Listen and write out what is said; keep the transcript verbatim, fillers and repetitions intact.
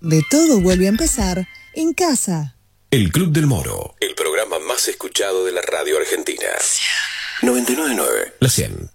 De todo vuelve a empezar en casa. El Club del Moro, el programa más escuchado de la radio argentina. noventa y nueve punto nueve, La cien.